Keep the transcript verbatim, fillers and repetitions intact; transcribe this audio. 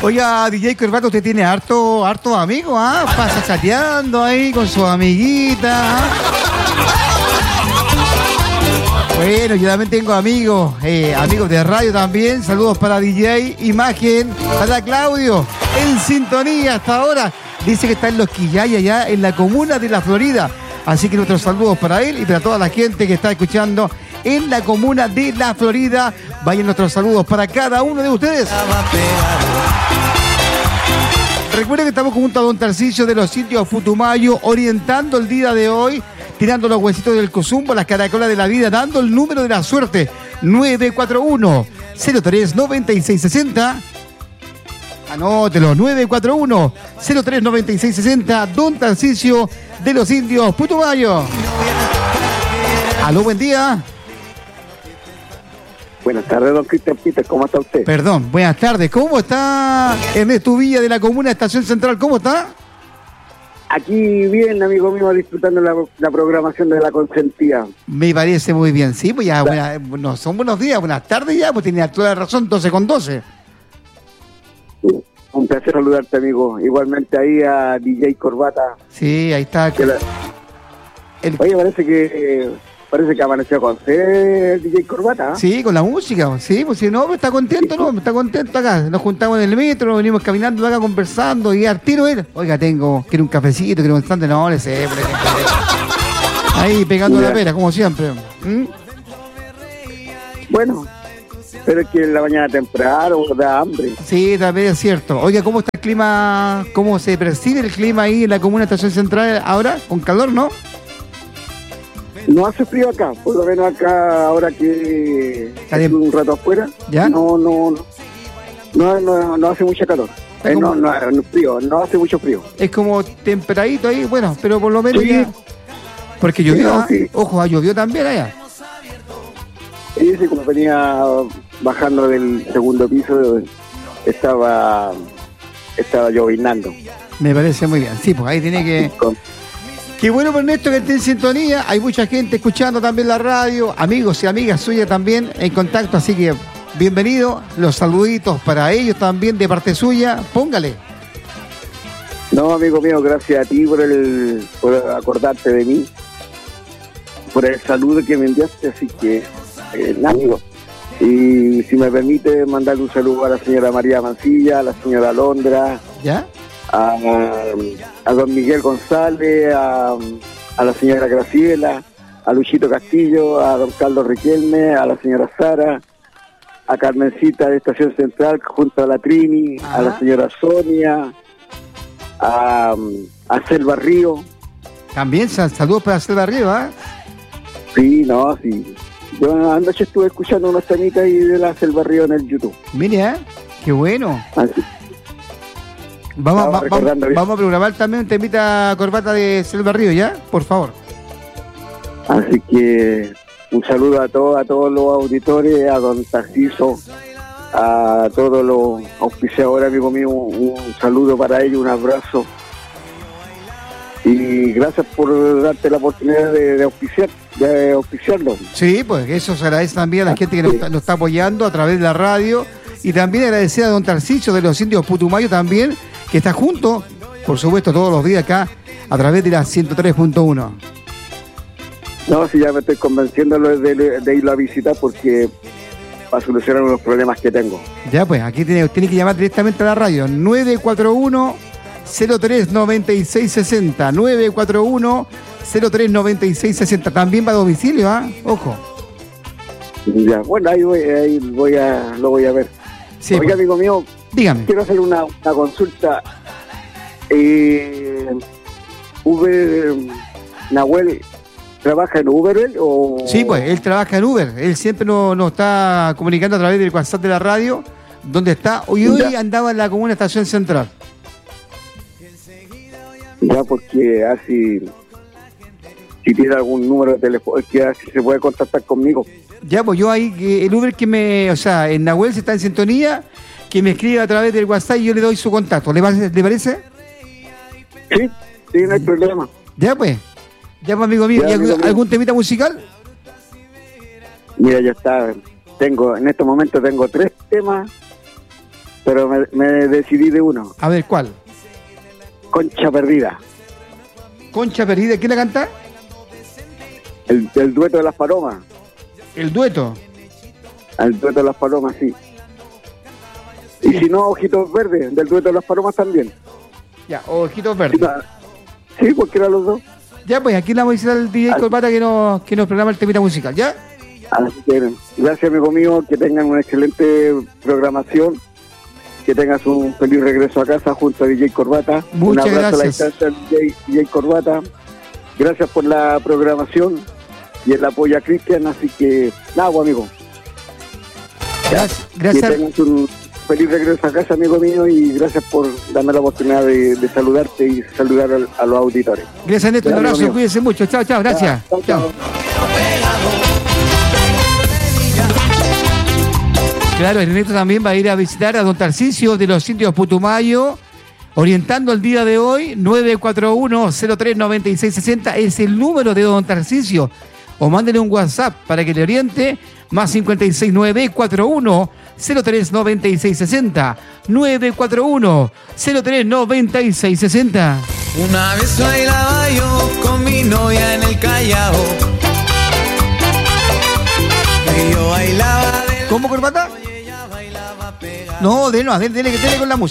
Oiga, D J Corbata, usted tiene harto, harto amigos, ¿ah? Pasa chateando ahí con sus amiguitas. ¿Ah? Bueno, yo también tengo amigos, eh, amigos de radio también. Saludos para D J Imagen, para Claudio, en sintonía hasta ahora. Dice que está en Los Quillay, allá en la comuna de La Florida. Así que nuestros saludos para él y para toda la gente que está escuchando en la comuna de La Florida. Vayan nuestros saludos para cada uno de ustedes. Recuerden que estamos junto a don Tarcisio de los Indios Putumayo, orientando el día de hoy, tirando los huesitos del Cozumbo, las caracolas de la vida, dando el número de la suerte, nueve cuatro uno, cero tres, nueve seis seis cero. Anótelo, nueve cuatro uno, cero tres, nueve seis seis cero, don Tarcisio de los Indios Putumayo. Aló, buen día. Buenas tardes, don Cristian Peter, ¿cómo está usted? Perdón, buenas tardes, ¿cómo está Ernesto Villa de la comuna Estación Central? ¿Cómo está? Aquí bien, amigo mío, disfrutando la, la programación de La Consentida. Me parece muy bien, sí, pues ya, buena, no, son buenos días, buenas tardes ya, pues tenía toda la razón, doce con doce. Un placer saludarte, amigo. Igualmente ahí a D J Corbata. Sí, ahí está. La... El... Oye, parece que parece que amaneció con C D J Corbata. ¿eh? Sí, con la música, sí, pues si no, está contento, no, está contento acá. Nos juntamos en el metro, venimos caminando acá conversando y al tiro él. Oiga, tengo, quiero un cafecito, quiero un instante, no, le sé, por ejemplo. Ahí pegando yeah. la pera, como siempre. ¿Mm? Bueno. Pero es que en la mañana temprano da hambre. Sí, también es cierto. Oiga, ¿cómo está el clima? ¿Cómo se percibe el clima ahí en la comuna Estación Central ahora? ¿Con calor, no? No hace frío acá, por lo menos acá ahora que estoy un rato afuera. ¿Ya? No, no, no, no, no hace mucha calor. Eh, no, no, no, frío, no hace mucho frío. Es como temperadito ahí, bueno, pero por lo menos sí. ya... Porque llovió, sí, no, sí. Ojo, llovió también allá. Sí, sí, como venía bajando del segundo piso, estaba estaba llovinando. Me parece muy bien. Sí, pues ahí tiene que... Qué bueno, por Ernesto, que esté en sintonía. Hay mucha gente escuchando también la radio, amigos y amigas suyas también en contacto, así que bienvenido. Los saluditos para ellos también de parte suya. Póngale. No, amigo mío, gracias a ti por el por acordarte de mí, por el saludo que me enviaste, así que... Eh, amigo. Y si me permite mandarle un saludo a la señora María Mancilla, a la señora Londra, ¿ya? A, a don Miguel González, a, a la señora Graciela, a Luchito Castillo, a don Carlos Riquelme, a la señora Sara, a Carmencita de Estación Central junto a la Trini, ajá, a la señora Sonia, a, a Selva Río. También saludos para Selva Río, ¿eh? Sí, no, sí. Yo anoche estuve escuchando unos temitas ahí de la Selva Río en el YouTube. Mire, ¿eh? Qué bueno. Así. Vamos, va, vamos, vamos a programar también un temita Corbata de Selva Río, ¿ya? Por favor. Así que un saludo a todos, a todos los auditores, a don Tarciso, a todos los auspiciadores, amigo mío, un, un saludo para ellos, un abrazo. Y gracias por darte la oportunidad de, de auspiciar, de auspiciarlo. Sí, pues eso se agradece también a la gente que nos, nos está apoyando a través de la radio. Y también agradecer a don Tarcisio de los Indios Putumayo también, que está junto, por supuesto, todos los días acá, a través de la ciento tres punto uno. No, sí, ya me estoy convenciendo de, de irlo a visitar porque para solucionar unos problemas que tengo. Ya, pues, aquí tiene, tiene que llamar directamente a la radio, nueve cuatro uno, cero tres, nueve seis seis cero, nueve cuatro uno, cero tres, nueve seis seis cero. También va a domicilio, ¿ah? ¿eh? Ojo. Ya, bueno, ahí voy, ahí voy a, lo voy a ver. Sí, oiga, pues, amigo mío, dígame. Quiero hacer una, una consulta. Eh, Uber, Nahuel, ¿trabaja en Uber él o...? Sí, pues, él trabaja en Uber. Él siempre nos, nos está comunicando a través del WhatsApp de la radio, donde está. Hoy hoy ya andaba en la comuna Estación Central. Ya, porque así, si tiene algún número de teléfono, que así se puede contactar conmigo. Ya, pues yo ahí, el Uber que me, o sea, en Nahuel se está en sintonía, que me escribe a través del WhatsApp y yo le doy su contacto. ¿Le parece? ¿Le parece? Sí, sí, no hay problema. Ya, pues. Ya, pues, amigo mío. Ya, ¿Y amigo algún, mío. algún temita musical? Mira, ya está. Tengo, en este momento tengo tres temas pero me, me decidí de uno. A ver, ¿cuál? Concha Perdida. Concha Perdida, ¿quién la canta? El, el dueto de las palomas. El dueto. El dueto de las palomas, sí. Y si no, Ojitos Verdes, del dueto de las palomas también. Ya, Ojitos Verdes. Sí, cualquiera de los dos. Ya, pues aquí le vamos a decir al D J Corbata que nos, que nos programa el temita musical, ¿ya? Así que, gracias, amigo mío, que tengan una excelente programación, que tengas un feliz regreso a casa junto a D J Corbata. Muchas un abrazo gracias. a la distancia, D J, D J Corbata. Gracias por la programación y el apoyo a Cristian, así que, nada, pues, amigo. Gracias. gracias. Que tengas un feliz regreso a casa, amigo mío, y gracias por darme la oportunidad de, de saludarte y saludar a, a los auditores. Gracias, Néstor, un abrazo, cuídense mucho. Chao, chao, gracias. Chao, chao. Chao. Claro, Ernesto también va a ir a visitar a don Tarcisio de los Indios Putumayo, orientando el día de hoy. Nueve cuatro uno, cero tres nueve seis seis cero es el número de don Tarcisio. O mándele un WhatsApp para que le oriente, más cincuenta y seis nueve cuatro uno cero tres nueve seis seis cero, nueve cuatro uno cero tres nueve seis seis cero. Una vez bailaba yo con mi novia en el Callao. Y yo bailaba de ¿Cómo, Corbata? y ella bailaba pegada. No, dele, dele, dele con la música.